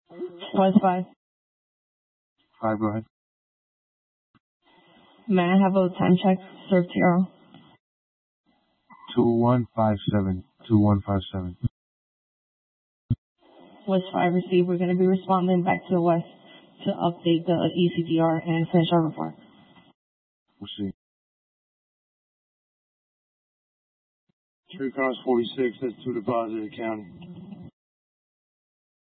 West 5. 5, go ahead. May I have a time check? Serve TRO. 2157. 2157. West 5 received. We're going to be responding back to the West to update the ECDR and finish our report. We'll see. 3 cars 46, that's 2 deposited county.